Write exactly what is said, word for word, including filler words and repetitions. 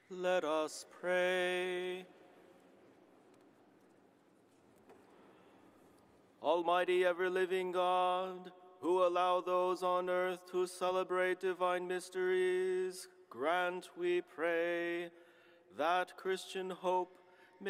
Let us pray. Almighty ever-living God, who allow those on earth to celebrate divine mysteries, grant, we pray, that Christian hope